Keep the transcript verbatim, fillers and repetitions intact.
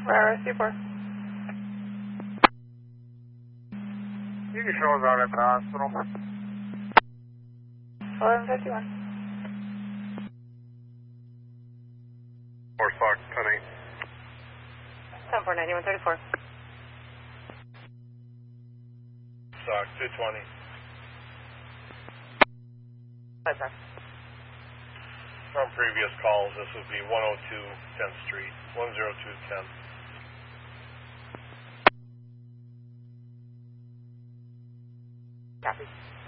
R S two four. You can show us out at the hospital. eleven fifty-one. Four Fox, ten eight. ten four ninety-one thirty-four. Sock, two twenty. Five sir. From previous calls, this would be one oh two tenth Street, one oh two ten. Copy.